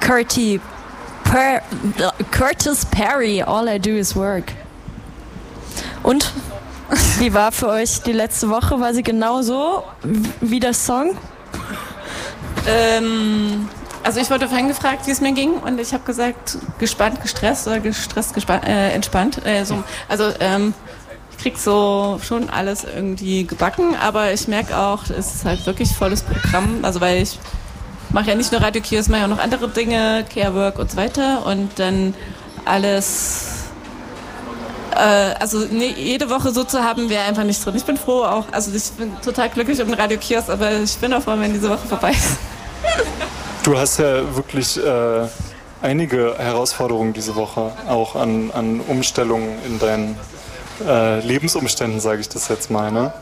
Curtis Perry, All I Do Is Work. Und wie war für euch die letzte Woche? War sie genauso wie der Song? Also ich wurde vorhin gefragt, wie es mir ging, und ich habe gesagt, gespannt, gestresst oder gestresst, entspannt. Ich krieg so schon alles irgendwie gebacken, aber ich merke auch, es ist halt wirklich volles Programm. Also weil ich mache ja nicht nur Radio-Kiosk, mache ja auch noch andere Dinge, Care-Work und so weiter, und dann alles. Jede Woche so zu haben, wäre einfach nicht drin. Ich bin froh auch, also ich bin total glücklich um den Radio-Kiosk, aber ich bin auch froh, wenn diese Woche vorbei ist. Du hast ja wirklich einige Herausforderungen diese Woche, auch an Umstellungen in deinen Lebensumständen, sage ich das jetzt mal, ne?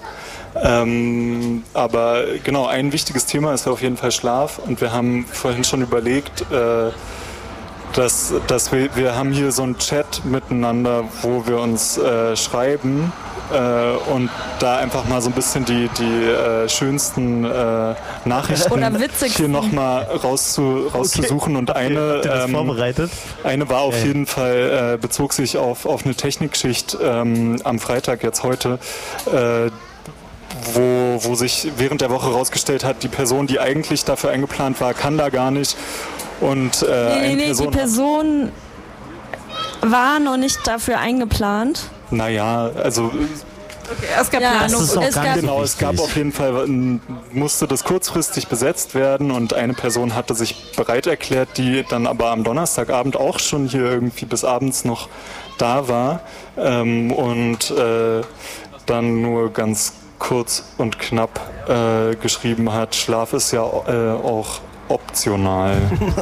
Aber genau, ein wichtiges Thema ist ja auf jeden Fall Schlaf, und wir haben vorhin schon überlegt, dass wir haben hier so einen Chat miteinander, wo wir uns schreiben und da einfach mal so ein bisschen die schönsten Nachrichten hier nochmal rauszusuchen. Und eine war auf jeden Fall, bezog sich auf eine Technikschicht am Freitag, jetzt heute, wo sich während der Woche rausgestellt hat, die Person, die eigentlich dafür eingeplant war, kann da gar nicht. Und die Person war noch nicht dafür eingeplant. Naja, also okay, es gab Planung. Es gab auf jeden Fall, musste das kurzfristig besetzt werden, und eine Person hatte sich bereit erklärt, die dann aber am Donnerstagabend auch schon hier irgendwie bis abends noch da war und dann nur ganz kurz und knapp geschrieben hat, Schlaf ist ja auch optional.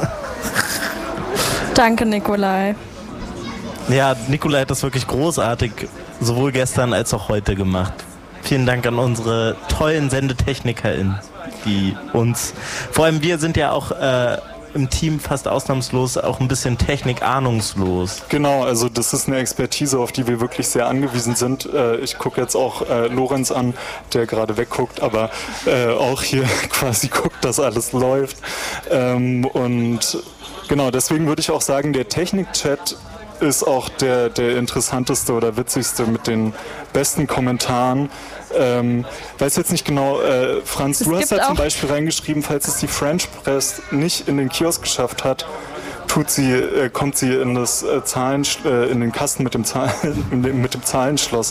Danke, Nikolai. Ja, Nikolai hat das wirklich großartig sowohl gestern als auch heute gemacht. Vielen Dank an unsere tollen SendetechnikerInnen, die uns, vor allem wir sind ja auch im Team fast ausnahmslos auch ein bisschen technikahnungslos. Genau, also das ist eine Expertise, auf die wir wirklich sehr angewiesen sind. Ich gucke jetzt auch Lorenz an, der gerade wegguckt, aber auch hier quasi guckt, dass alles läuft. Und genau, deswegen würde ich auch sagen, der Technik-Chat ist auch der interessanteste oder witzigste mit den besten Kommentaren. Weiß jetzt nicht genau, Franz, du hast da zum Beispiel reingeschrieben, falls es die French Press nicht in den Kiosk geschafft hat, kommt sie in das in den Kasten mit dem Zahlenschloss.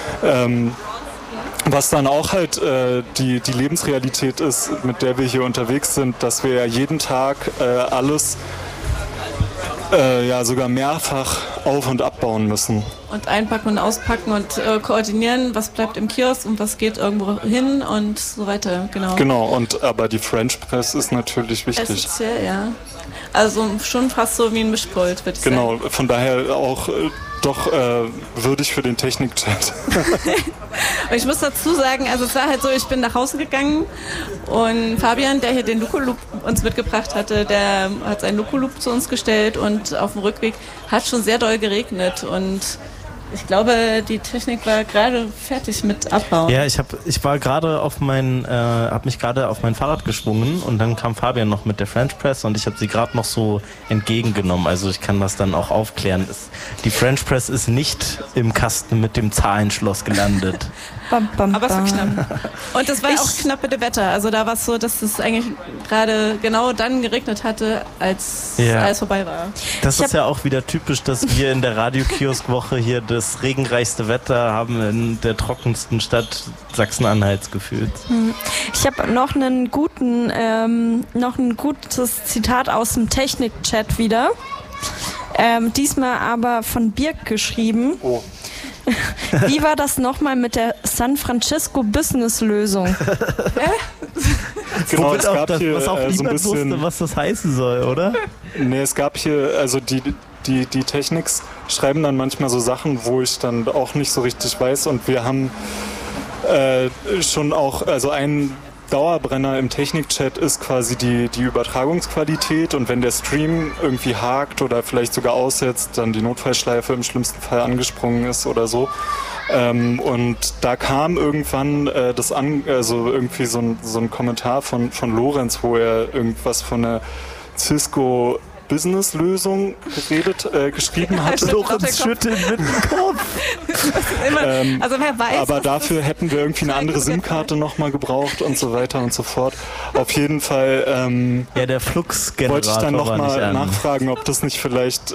Was dann auch halt die Lebensrealität ist, mit der wir hier unterwegs sind, dass wir ja jeden Tag alles sogar mehrfach auf- und abbauen müssen. Und einpacken und auspacken und koordinieren, was bleibt im Kiosk und was geht irgendwo hin und so weiter, genau. Genau, aber die French Press ist natürlich wichtig. Essentiell, ja. Also schon fast so wie ein Mischpult, würde ich sagen. Genau, von daher auch doch würdig für den Technik-Chat. Und ich muss dazu sagen, also es war halt so, ich bin nach Hause gegangen und Fabian, der hier den Luko-Loop uns mitgebracht hatte, der hat seinen Luko-Loop zu uns gestellt, und auf dem Rückweg hat schon sehr doll geregnet, und ich glaube, die Technik war gerade fertig mit Abbauen. Ja, ich war gerade habe mich gerade auf mein Fahrrad geschwungen, und dann kam Fabian noch mit der French Press, und ich habe sie gerade noch so entgegengenommen. Also ich kann das dann auch aufklären. Die French Press ist nicht im Kasten mit dem Zahlenschloss gelandet. Aber es war knapp. Und es war auch knapp mit dem Wetter. Also da war es so, dass es eigentlich gerade genau dann geregnet hatte, als alles vorbei war. Das ist ja auch wieder typisch, dass wir in der Radio-Kiosk-Woche hier das regenreichste Wetter haben in der trockensten Stadt Sachsen-Anhalts gefühlt. Ich habe noch ein gutes Zitat aus dem Technik-Chat wieder. Diesmal aber von Birk geschrieben. Oh. Wie war das nochmal mit der San Francisco Business-Lösung? Genau, es gab hier was auch so ein bisschen, wusste, was das heißen soll, oder? Nee, es gab hier, also die Techniks schreiben dann manchmal so Sachen, wo ich dann auch nicht so richtig weiß, und wir haben schon auch, also ein Dauerbrenner im Technik-Chat ist quasi die Übertragungsqualität, und wenn der Stream irgendwie hakt oder vielleicht sogar aussetzt, dann die Notfallschleife im schlimmsten Fall angesprungen ist oder so. Und da kam irgendwann irgendwie so ein Kommentar von Lorenz, wo er irgendwas von einer Cisco Business-Lösung geschrieben hatte. Lorenz schüttelt mit dem Kopf. Also wer weiß. Aber dafür hätten wir irgendwie eine andere SIM-Karte nochmal gebraucht und so weiter und so fort. Auf jeden Fall der Flux-Generator wollte ich dann war nicht nochmal an. nachfragen, ob das nicht vielleicht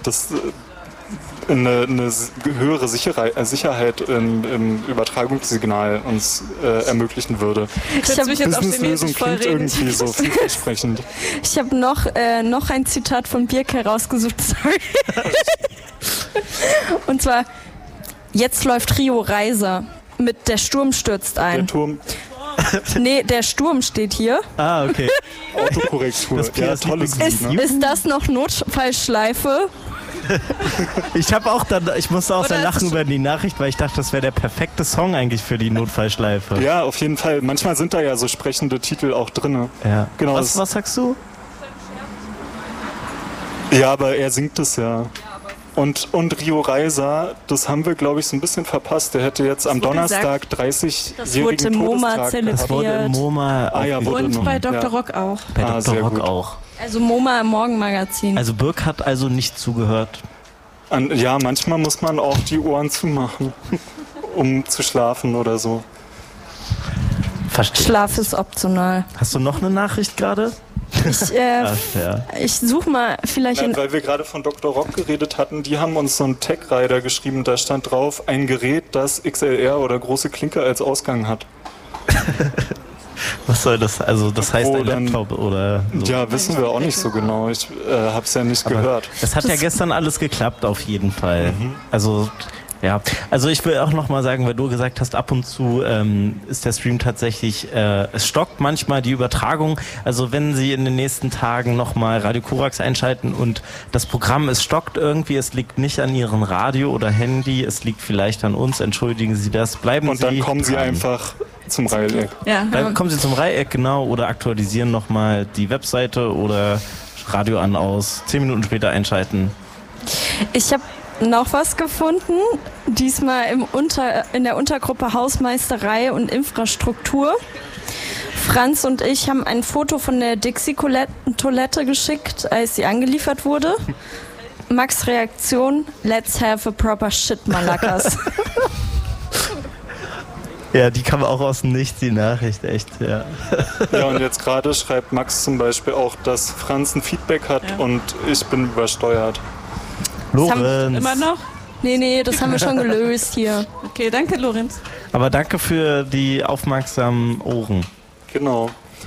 eine höhere Sicherheit im Übertragungssignal uns ermöglichen würde. Ich habe mich jetzt auf Businesslösung Chinesisch voll klingt reden. irgendwie so vielversprechend. Ich habe noch ein Zitat von Birk herausgesucht, sorry. Und zwar, jetzt läuft Rio Reiser mit Der Sturm stürzt Der ein. Turm, Nee, der Sturm steht hier. Ah, okay. Autokorrektur. Das Ja, Piers tolles Lieblings- Lied, ne? Ist das noch Notfallschleife? Ich musste auch Oder sehr lachen ist es über die Nachricht, weil ich dachte, das wäre der perfekte Song eigentlich für die Notfallschleife. Ja, auf jeden Fall. Manchmal sind da ja so sprechende Titel auch drin. Ja. Genau, Was sagst du? Ja, aber er singt es ja. Und Rio Reiser, das haben wir, glaube ich, so ein bisschen verpasst. Der hätte jetzt am wurde Donnerstag Das wurde 30-jährigen im MoMA Todestag zelebriert. Das wurde im MoMA Ah, ja, wurde Und noch. bei Dr. Ja. Rock auch. bei Ah, Dr. sehr Rock gut. auch. Also MoMA im Morgenmagazin. Also Birk hat also nicht zugehört. Ja, manchmal muss man auch die Ohren zumachen, um zu schlafen oder so. Verstehe. Schlaf ist optional. Hast du noch eine Nachricht gerade? Ich suche mal vielleicht Nein, weil wir gerade von Dr. Rock geredet hatten, die haben uns so einen Tech-Rider geschrieben, da stand drauf, ein Gerät, das XLR oder große Klinke als Ausgang hat. Was soll das? Also das heißt Wo ein dann- Laptop oder so. Ja, wissen wir auch nicht so genau. Ich habe es ja nicht gehört. Es hat ja gestern alles geklappt auf jeden Fall. Also ja, also ich will auch nochmal sagen, weil du gesagt hast, ab und zu ist der Stream tatsächlich, es stockt manchmal die Übertragung. Also wenn Sie in den nächsten Tagen nochmal Radio Korax einschalten und das Programm, es stockt irgendwie, es liegt nicht an Ihrem Radio oder Handy, es liegt vielleicht an uns, entschuldigen Sie das, bleiben Und Sie dann kommen sie dran. einfach zum Reileck. Ja, Dann kommen Sie zum Dreieck, genau, oder aktualisieren nochmal die Webseite oder Radio an, aus, 10 Minuten später einschalten. Ich habe noch was gefunden, diesmal in der Untergruppe Hausmeisterei und Infrastruktur. Franz und ich haben ein Foto von der Dixie-Toilette geschickt, als sie angeliefert wurde. Max' Reaktion, let's have a proper shit, Malakas. Ja, die kam auch aus dem Nichts, die Nachricht, echt, ja. Ja, und jetzt gerade schreibt Max zum Beispiel auch, dass Franz ein Feedback hat und ich bin übersteuert. Lorenz. immer noch? Nee, das haben wir schon gelöst hier. Okay, danke, Lorenz. Aber danke für die aufmerksamen Ohren. Genau.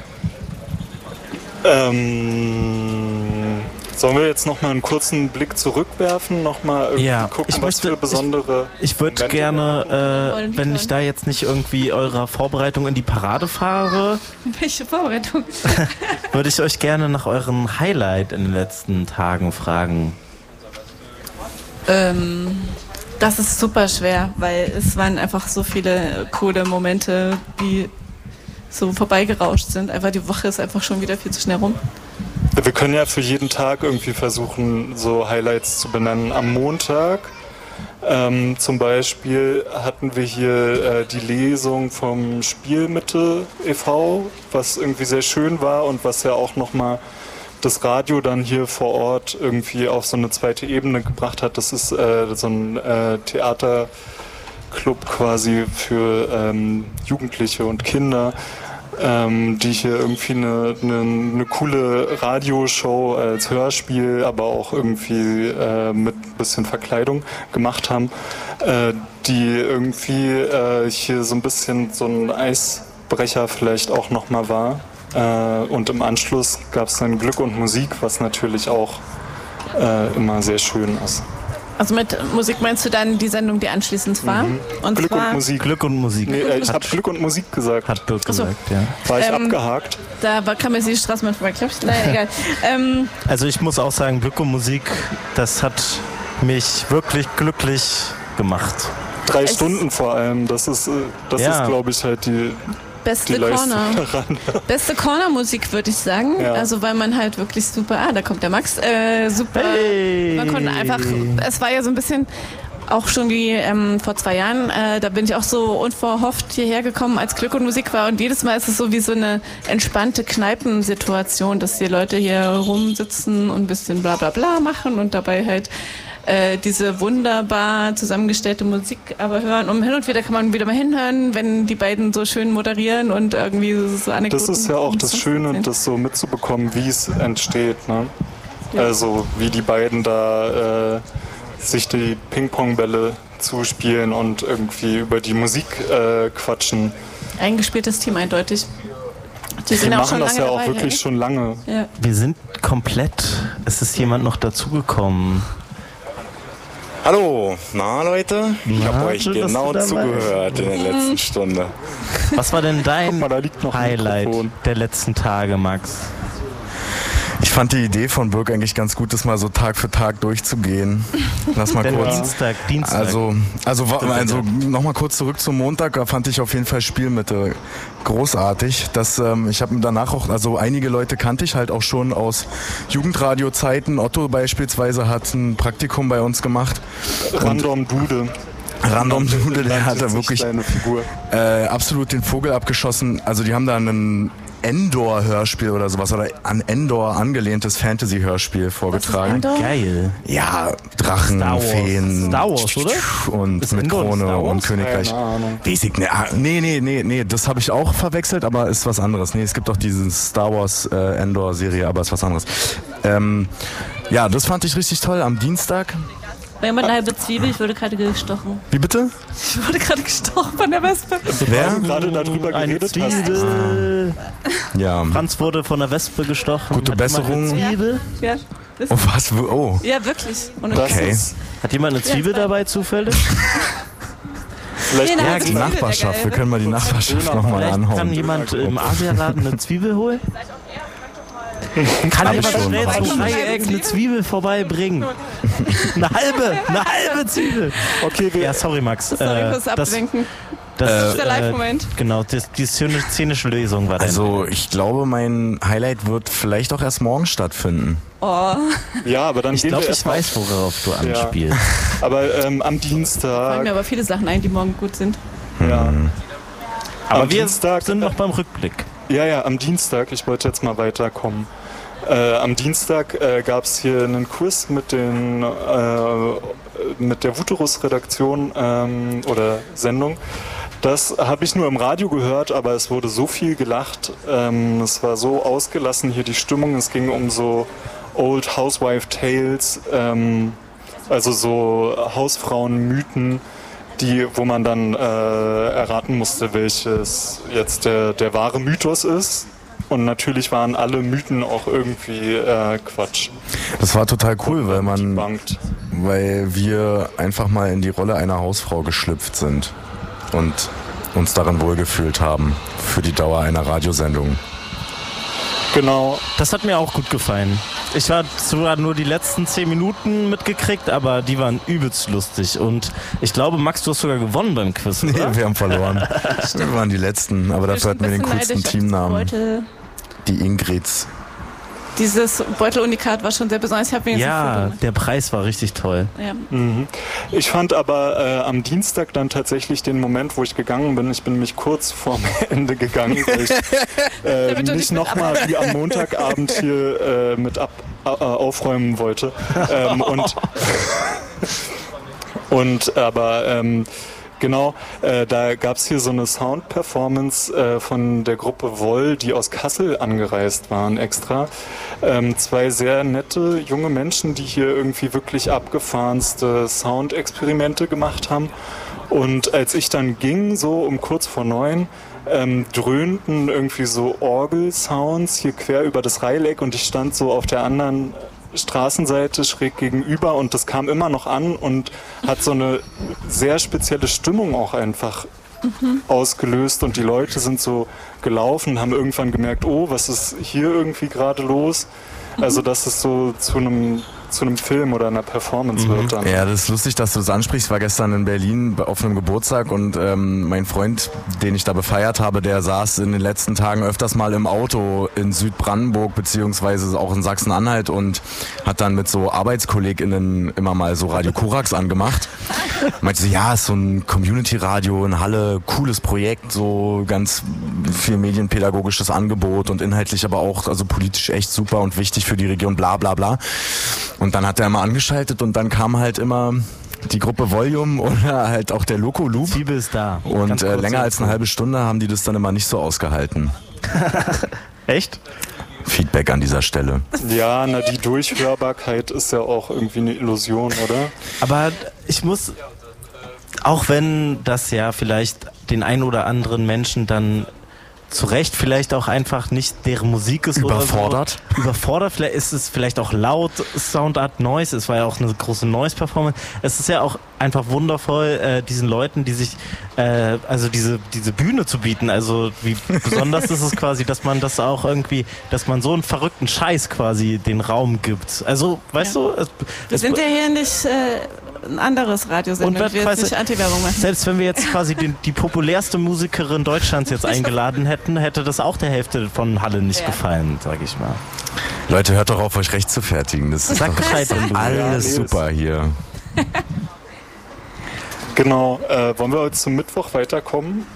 Sollen wir jetzt nochmal einen kurzen Blick zurückwerfen? Nochmal irgendwie Ja, gucken, ich was möchte- für besondere... Ich würde Momente gerne, wenn ich da jetzt nicht irgendwie eurer Vorbereitung in die Parade fahre, Welche Vorbereitung? würde ich euch gerne nach eurem Highlight in den letzten Tagen fragen. Das ist super schwer, weil es waren einfach so viele coole Momente, die so vorbeigerauscht sind. Einfach die Woche ist einfach schon wieder viel zu schnell rum. Wir können ja für jeden Tag irgendwie versuchen, so Highlights zu benennen. Am Montag zum Beispiel hatten wir hier die Lesung vom Spielmitte e.V., was irgendwie sehr schön war und was ja auch nochmal das Radio dann hier vor Ort irgendwie auf so eine zweite Ebene gebracht hat. Das ist so ein Theaterclub quasi für Jugendliche und Kinder, die hier irgendwie eine coole Radioshow als Hörspiel, aber auch irgendwie mit ein bisschen Verkleidung gemacht haben, die irgendwie hier so ein bisschen so ein Eisbrecher vielleicht auch nochmal war. Und im Anschluss gab es dann Glück und Musik, was natürlich auch immer sehr schön ist. Also mit Musik meinst du dann die Sendung, die anschließend war? Und Glück zwar, und Musik. Glück und Musik. Nee, ich habe Glück und Musik gesagt. Hat Birk Ach so. gesagt, ja. War ich Ähm, abgehakt? kam jetzt die Straßenbahn vorbei, glaub ich. Naja, egal. Also ich muss auch sagen, Glück und Musik, das hat mich wirklich glücklich gemacht. 3 Stunden vor allem. Das ist Ja. glaube ich, halt die Beste Leistung Corner. daran. Beste Corner-Musik, würde ich sagen. Ja. Also weil man halt wirklich super, da kommt der Max, super, Hey. man konnte einfach, es war ja so ein bisschen auch schon wie vor 2 Jahren, da bin ich auch so unverhofft hierher gekommen, als Glück und Musik war und jedes Mal ist es so wie so eine entspannte Kneipensituation, dass die Leute hier rumsitzen und ein bisschen bla bla bla machen und dabei halt diese wunderbar zusammengestellte Musik aber hören. Und hin und wieder kann man wieder mal hinhören, wenn die beiden so schön moderieren und irgendwie so Anekdoten. Das ist ja auch das Schöne, das so mitzubekommen, wie es entsteht. Ne? Ja. Also wie die beiden da sich die Ping-Pong-Bälle zuspielen und irgendwie über die Musik quatschen. Eingespieltes Team eindeutig. Die machen das ja auch wirklich schon lange. Ja. Wir sind komplett. Es ist jemand noch dazugekommen. Hallo, na Leute? Ich habe euch genau zugehört in der letzten Stunde. Was war denn dein Highlight der letzten Tage, Max? Ich fand die Idee von Birk eigentlich ganz gut, das mal so Tag für Tag durchzugehen. Lass mal kurz. Dienstag. Also nochmal kurz zurück zum Montag. Da fand ich auf jeden Fall Spielmitte großartig. Ich habe danach auch, also einige Leute kannte ich halt auch schon aus Jugendradio-Zeiten. Otto beispielsweise hat ein Praktikum bei uns gemacht. Random Dude, der hat da wirklich absolut den Vogel abgeschossen. Also die haben da einen Endor-Hörspiel oder sowas oder an Endor angelehntes Fantasy-Hörspiel vorgetragen. Geil. Ja, Drachen, Feen Star Wars, oder? Und ist mit Krone und Königreich. Nee, das habe ich auch verwechselt, aber ist was anderes. Nee, es gibt doch diese Star Wars Endor-Serie, aber ist was anderes. Ja, das fand ich richtig toll am Dienstag. War jemand eine halbe Zwiebel? Ich wurde gerade gestochen. Wie bitte? Ich wurde gerade gestochen von der Wespe. Wer gerade darüber geredet hast? Ja. Franz wurde von der Wespe gestochen. Gute Besserung. Zwiebel? Ja. Oh, was? Oh. Ja, wirklich. Okay. Hat jemand eine Zwiebel dabei zufällig? Vielleicht die Nachbarschaft. Wir können mal die Nachbarschaft nochmal anhauen. Kann jemand im Asialaden eine Zwiebel holen? Kann jemand schnell zum Dreieck eine Zwiebel vorbeibringen? Eine halbe Zwiebel. Okay, ja, sorry Max. Sorry fürs Ablenken. Das ist der Live-Moment. Genau, die szenische Lösung war das. Also ich glaube, mein Highlight wird vielleicht auch erst morgen stattfinden. Oh. Ja, aber dann ich glaube, ich weiß, worauf du anspielst. Ja. Aber am Dienstag... Fallen mir aber viele Sachen ein, die morgen gut sind. Ja. Aber am Dienstag sind noch beim Rückblick. Ja, am Dienstag, ich wollte jetzt mal weiterkommen. Am Dienstag gab es hier einen Quiz mit der Vuterus-Redaktion oder Sendung. Das habe ich nur im Radio gehört, aber es wurde so viel gelacht. Es war so ausgelassen hier die Stimmung. Es ging um so Old Housewife Tales, also so Hausfrauenmythen, wo man dann erraten musste, welches jetzt der wahre Mythos ist. Und natürlich waren alle Mythen auch irgendwie Quatsch. Das war total cool, weil wir einfach mal in die Rolle einer Hausfrau geschlüpft sind und uns darin wohlgefühlt haben für die Dauer einer Radiosendung. Genau. Das hat mir auch gut gefallen. Ich war zwar nur die letzten 10 Minuten mitgekriegt, aber die waren übelst lustig. Und ich glaube, Max, du hast sogar gewonnen beim Quiz, oder? Nee, wir haben verloren. Wir waren die Letzten, aber dafür hatten wir den coolsten Teamnamen. Die Ingrids. Dieses Beutelunikat war schon sehr besonders. Ja, der Preis war richtig toll. Ja. Mhm. Ich fand aber am Dienstag dann tatsächlich den Moment, wo ich gegangen bin. Ich bin mich kurz vorm Ende gegangen, weil ich nicht nochmal wie am Montagabend hier mit aufräumen wollte. Genau, da gab es hier so eine Sound-Performance von der Gruppe Woll, die aus Kassel angereist waren extra. 2 sehr nette junge Menschen, die hier irgendwie wirklich abgefahrenste Soundexperimente gemacht haben. Und als ich dann ging, so um kurz vor 9, dröhnten irgendwie so Orgelsounds hier quer über das Reileck und ich stand so auf der anderen Straßenseite schräg gegenüber und das kam immer noch an und hat so eine sehr spezielle Stimmung auch einfach ausgelöst und die Leute sind so gelaufen, haben irgendwann gemerkt, oh, was ist hier irgendwie gerade los? Also dass es so zu zu einem Film oder einer Performance wird dann. Ja, das ist lustig, dass du das ansprichst. Ich war gestern in Berlin auf einem Geburtstag und mein Freund, den ich da befeiert habe, der saß in den letzten Tagen öfters mal im Auto in Südbrandenburg beziehungsweise auch in Sachsen-Anhalt und hat dann mit so ArbeitskollegInnen immer mal so Radio Korax angemacht. Meinte so, ja, ist so ein Community-Radio in Halle, cooles Projekt, so ganz viel medienpädagogisches Angebot und inhaltlich aber auch, also politisch echt super und wichtig für die Region, bla bla bla. Und dann hat er immer angeschaltet und dann kam halt immer die Gruppe Volume oder halt auch der Loco Loop. Zwiebel ist da. Und länger als eine halbe Stunde haben die das dann immer nicht so ausgehalten. Echt? Feedback an dieser Stelle. Ja, na, die Durchhörbarkeit ist ja auch irgendwie eine Illusion, oder? Aber ich muss, auch wenn das ja vielleicht den ein oder anderen Menschen dann zu Recht vielleicht auch einfach nicht deren Musik ist überfordert. Oder so. Überfordert, vielleicht ist es vielleicht auch laut, Soundart, Noise, es war ja auch eine große Noise-Performance. Es ist ja auch einfach wundervoll, diesen Leuten, die sich, also diese Bühne zu bieten, also wie besonders ist es quasi, dass man das auch irgendwie, dass man so einen verrückten Scheiß quasi den Raum gibt. Also, weißt du? Wir sind ja hier nicht ein anderes Radiosender, und wir jetzt nicht Anti-Werbung machen. Selbst wenn wir jetzt quasi die populärste Musikerin Deutschlands jetzt eingeladen hätten, hätte das auch der Hälfte von Halle nicht gefallen, sag ich mal. Leute, hört doch auf, euch recht zu fertigen. Das ist Sag Bescheid, wenn du alles super hier. Genau, wollen wir heute zum Mittwoch weiterkommen?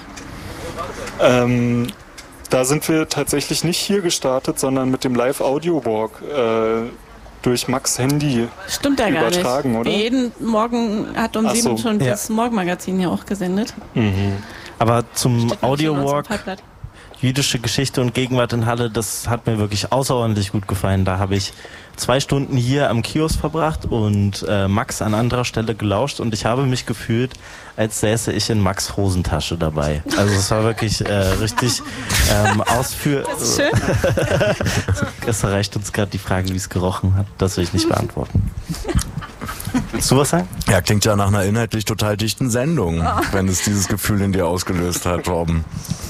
Da sind wir tatsächlich nicht hier gestartet, sondern mit dem Live-Audio-Walk durch Max Handy Stimmt ja gar übertragen, nicht. oder? Jeden Morgen hat um 7 schon Ja. das Morgenmagazin hier auch gesendet. Aber zum Steht noch schön Audio-Walk, auf dem Fallblatt. jüdische Geschichte und Gegenwart in Halle, das hat mir wirklich außerordentlich gut gefallen. Da habe ich 2 Stunden hier am Kiosk verbracht und Max an anderer Stelle gelauscht und ich habe mich gefühlt, als säße ich in Max' Hosentasche dabei. Also es war wirklich richtig ausführlich. Das ist schön. Es erreicht uns gerade die Frage, wie es gerochen hat. Das will ich nicht beantworten. Willst du was sagen? Ja, klingt ja nach einer inhaltlich total dichten Sendung, wenn es dieses Gefühl in dir ausgelöst hat, Robben.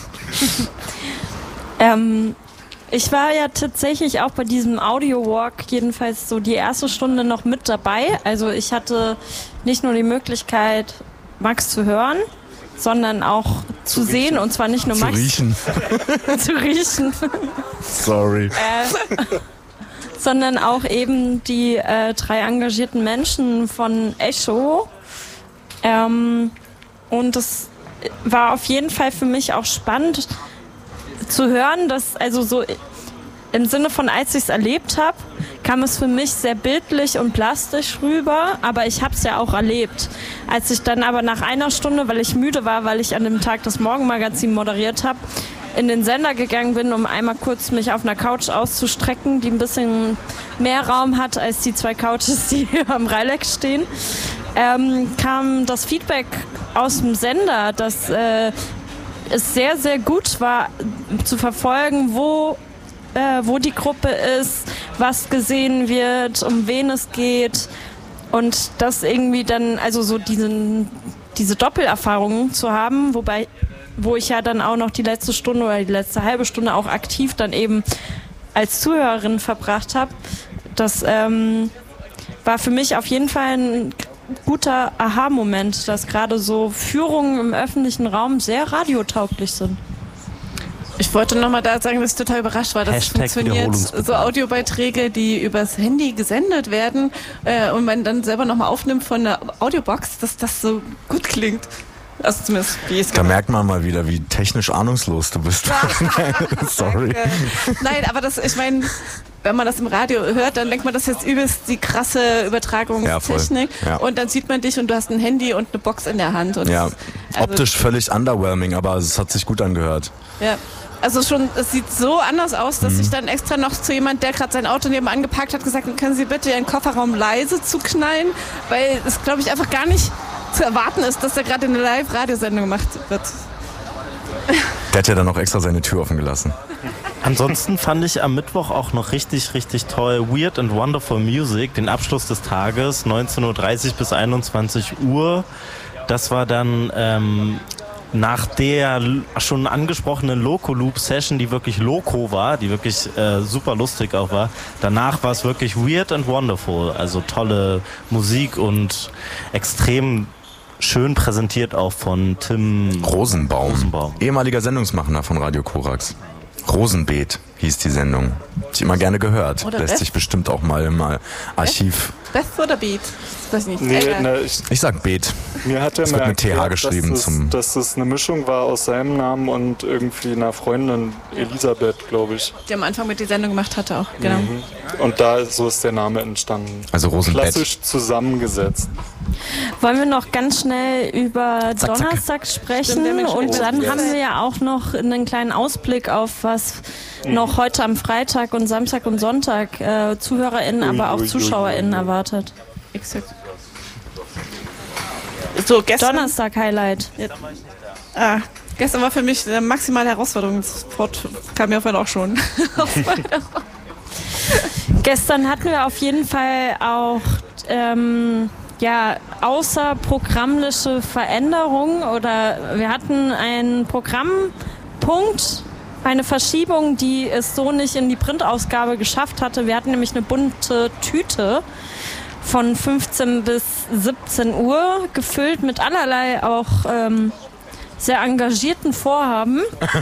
Ich war ja tatsächlich auch bei diesem Audio-Walk jedenfalls so die erste Stunde noch mit dabei. Also ich hatte nicht nur die Möglichkeit, Max zu hören, sondern auch zu sehen. Und zwar nicht nur Zu Max. riechen. Zu riechen. Sorry. Sondern auch eben die 3 engagierten Menschen von Echo. Und es war auf jeden Fall für mich auch spannend zu hören, dass also so im Sinne von, als ich es erlebt habe, kam es für mich sehr bildlich und plastisch rüber, aber ich habe es ja auch erlebt. Als ich dann aber nach einer Stunde, weil ich müde war, weil ich an dem Tag das Morgenmagazin moderiert habe, in den Sender gegangen bin, um einmal kurz mich auf einer Couch auszustrecken, die ein bisschen mehr Raum hat als die 2 Couches, die hier am Reilex stehen, kam das Feedback aus dem Sender, dass es sehr, sehr gut war zu verfolgen, wo die Gruppe ist, was gesehen wird, um wen es geht und das irgendwie dann, also so diese Doppelerfahrung zu haben, wo ich ja dann auch noch die letzte Stunde oder die letzte halbe Stunde auch aktiv dann eben als Zuhörerin verbracht habe. Das war für mich auf jeden Fall ein guter Aha-Moment, dass gerade so Führungen im öffentlichen Raum sehr radiotauglich sind. Ich wollte nochmal da sagen, dass ich total überrascht war, dass es funktioniert. Wiederholungsprogramm. So Audiobeiträge, die übers Handy gesendet werden und man dann selber nochmal aufnimmt von der Audiobox, dass das so gut klingt. Also zumindest wie es Da merkt man mal wieder, wie technisch ahnungslos du bist. Sorry. Nein, aber das, ich meine, wenn man das im Radio hört, dann denkt man, das ist jetzt übelst die krasse Übertragungstechnik. Ja. Und dann sieht man dich und du hast ein Handy und eine Box in der Hand. Und Ja, also, optisch völlig underwhelming, aber es hat sich gut angehört. Ja. Also schon, es sieht so anders aus, dass ich dann extra noch zu jemand, der gerade sein Auto nebenan geparkt hat, gesagt habe, können Sie bitte Ihren Kofferraum leise zuknallen, weil es, glaube ich, einfach gar nicht zu erwarten ist, dass da gerade eine Live-Radiosendung gemacht wird. Der hat ja dann auch extra seine Tür offen gelassen. Ansonsten fand ich am Mittwoch auch noch richtig, richtig toll Weird and Wonderful Music, den Abschluss des Tages, 19.30 Uhr bis 21 Uhr. Das war dann nach der schon angesprochenen Loco-Loop-Session, die wirklich Loco war, die wirklich super lustig auch war, danach war es wirklich weird and wonderful. Also tolle Musik und extrem schön präsentiert auch von Tim Rosenbaum. Ehemaliger Sendungsmacher von Radio Korax. Rosenbeet hieß die Sendung. Hab ich immer gerne gehört. Oder Lässt sich bestimmt auch mal im Archiv. Beth oder Beat? Das weiß ich nicht. Ich sag Beet. Mir hat er Es mal wird mit TH geschrieben. dass es eine Mischung war aus seinem Namen und irgendwie einer Freundin, Elisabeth, glaube ich. Die am Anfang mit die Sendung gemacht hatte auch, genau. Und so ist der Name entstanden. Also Rosenbett. Klassisch zusammengesetzt. Wollen wir noch ganz schnell über Zack. Donnerstag sprechen? Stimmt, Und dann Yes. haben wir ja auch noch einen kleinen Ausblick auf was noch heute am Freitag und Samstag und Sonntag ZuhörerInnen, aber auch ZuschauerInnen erwartet. Exakt. So, gestern Donnerstag-Highlight. Gestern war für mich eine maximale Herausforderung. Das Wort kam mir vorhin auch schon. Gestern hatten wir auf jeden Fall auch außerprogrammliche Veränderungen oder wir hatten einen Programmpunkt, eine Verschiebung, die es so nicht in die Printausgabe geschafft hatte. Wir hatten nämlich eine bunte Tüte von 15 bis 17 Uhr gefüllt mit allerlei auch sehr engagierten Vorhaben.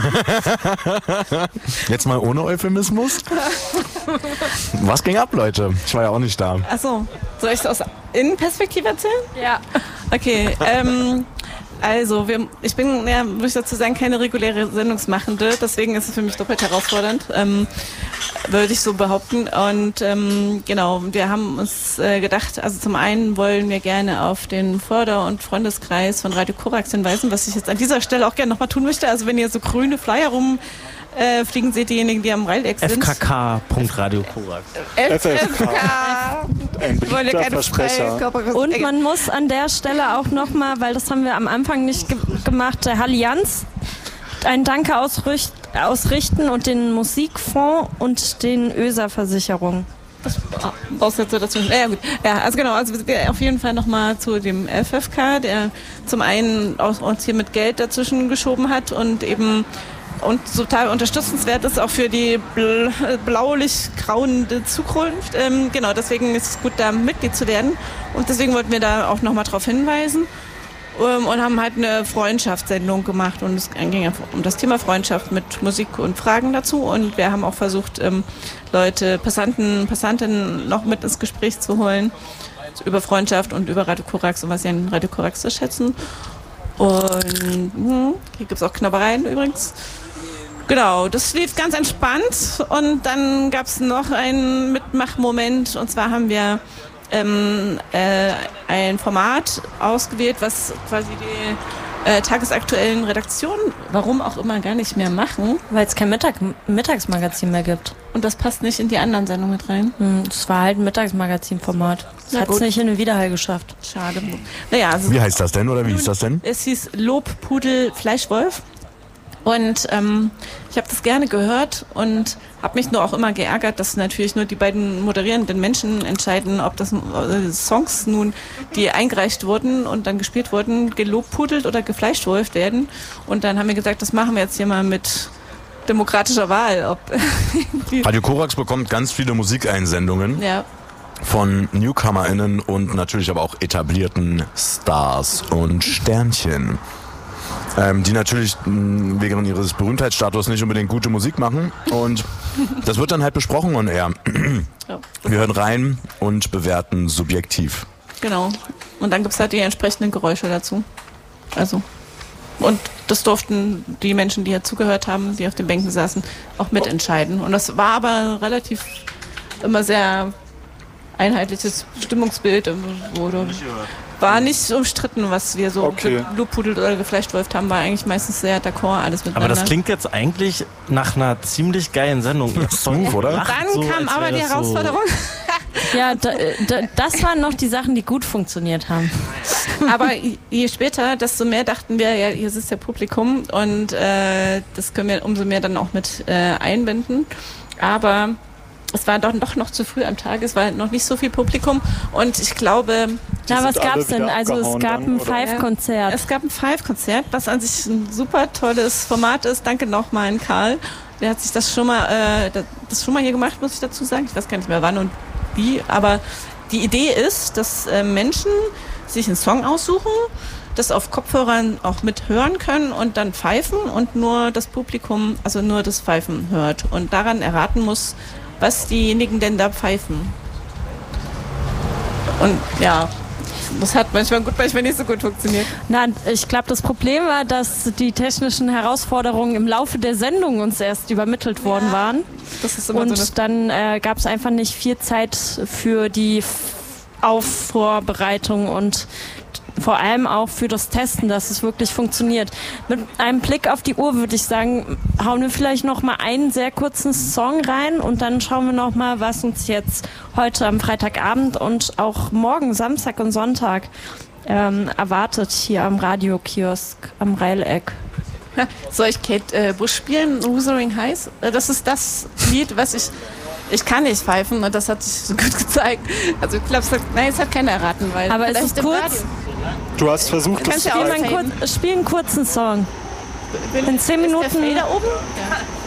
Jetzt mal ohne Euphemismus. Was ging ab, Leute? Ich war ja auch nicht da. Achso, soll ich es aus Innenperspektive erzählen? Ja. Okay, also ich bin, würde ich dazu sagen, keine reguläre Sendungsmachende, deswegen ist es für mich doppelt herausfordernd, würde ich so behaupten. Und genau, wir haben uns gedacht, also zum einen wollen wir gerne auf den Förder- und Freundeskreis von Radio Korax hinweisen, was ich jetzt an dieser Stelle auch gerne nochmal tun möchte. Also wenn ihr so grüne Flyer rumfliegen seht, diejenigen, die am Raldeck sind. FKK.Radio Korax. FFK. Ein beliebter Versprecher. Und man muss an der Stelle auch nochmal, weil das haben wir am Anfang nicht gemacht, der Allianz ein Danke ausrichten und den Musikfonds und den ÖSA-Versicherungen. Brauchst du jetzt so dazu? Ja, gut. Ja, also genau, also wir auf jeden Fall nochmal zu dem FFK, der zum einen uns hier mit Geld dazwischen geschoben hat und eben und total unterstützenswert ist auch für die blaulich-grauende Zukunft. Genau, deswegen ist es gut, da Mitglied zu werden. Und deswegen wollten wir da auch nochmal drauf hinweisen und haben halt eine Freundschaftssendung gemacht. Und es ging einfach um das Thema Freundschaft mit Musik und Fragen dazu. Und wir haben auch versucht, Leute, Passantinnen noch mit ins Gespräch zu holen über Freundschaft und über Radio Korax und was sie an Radio Korax zu schätzen. Und hier gibt es auch Knabbereien übrigens. Genau, das lief ganz entspannt und dann gab es noch einen Mitmachmoment und zwar haben wir ein Format ausgewählt, was quasi die tagesaktuellen Redaktionen, warum auch immer, gar nicht mehr machen. Weil es kein Mittagsmagazin mehr gibt. Und das passt nicht in die anderen Sendungen mit rein. Das war halt ein Mittagsmagazin-Format. Das hat es nicht in den Wiederhall geschafft. Schade. Naja, also Wie heißt das denn oder wie hieß das denn? es hieß Lobpudel Fleischwolf. Und ich habe das gerne gehört und habe mich nur auch immer geärgert, dass natürlich nur die beiden moderierenden Menschen entscheiden, ob das Songs nun, die eingereicht wurden und dann gespielt wurden, gelobpudelt oder gefleischwolft werden. Und dann haben wir gesagt, das machen wir jetzt hier mal mit demokratischer Wahl. Radio Korax bekommt ganz viele Musikeinsendungen Ja. von NewcomerInnen und natürlich aber auch etablierten Stars und Sternchen. Die natürlich wegen ihres Berühmtheitsstatus nicht unbedingt gute Musik machen. Und das wird dann halt besprochen und eher. Wir hören rein und bewerten subjektiv. Genau. Und dann gibt es halt die entsprechenden Geräusche dazu. Also. Und das durften die Menschen, die hier zugehört haben, die auf den Bänken saßen, auch mitentscheiden. Und das war aber relativ immer sehr einheitliches Stimmungsbild. War nicht umstritten, was wir so gelobpudelt oder gefleischwolft haben, war eigentlich meistens sehr d'accord, alles miteinander. Aber das klingt jetzt eigentlich nach einer ziemlich geilen Sendung. Smooth, oder? Dann kam aber die Herausforderung. Ja, das waren noch die Sachen, die gut funktioniert haben. Aber je später, desto mehr dachten wir, ja, hier sitzt der Publikum und das können wir umso mehr dann auch mit einbinden. Aber es war doch noch zu früh am Tag, es war noch nicht so viel Publikum und ich glaube, Na, was sind alle gab's denn? wieder Also es abgehauen gab dann, ein oder? Five-Konzert. Es gab ein Five-Konzert, was an sich ein super tolles Format ist. Danke nochmal an Karl. Der hat sich das schon mal hier gemacht, muss ich dazu sagen. Ich weiß gar nicht mehr wann und wie, aber die Idee ist, dass Menschen sich einen Song aussuchen, das auf Kopfhörern auch mithören können und dann pfeifen und nur das Publikum, also nur das Pfeifen hört und daran erraten muss, was diejenigen denn da pfeifen. Und ja, das hat manchmal gut, manchmal nicht so gut funktioniert. Na, ich glaube, das Problem war, dass die technischen Herausforderungen im Laufe der Sendung uns erst übermittelt worden waren. Das ist immer Und so dann gab es einfach nicht viel Zeit für die Vorbereitung und vor allem auch für das Testen, dass es wirklich funktioniert. Mit einem Blick auf die Uhr würde ich sagen, hauen wir vielleicht noch mal einen sehr kurzen Song rein und dann schauen wir noch mal, was uns jetzt heute am Freitagabend und auch morgen, Samstag und Sonntag erwartet hier am Radiokiosk am Reileck. Soll ich Kate Bush spielen, Wuthering Heights? Das ist das Lied, was ich kann nicht pfeifen und das hat sich so gut gezeigt. Also ich glaube, es hat keiner erraten, weil aber es ist kurz. Du hast versucht, das Kannst zu ja auch pfeifen. Spiel einen kurzen Song. In 10 Minuten. Ist der Fader oben? Ja.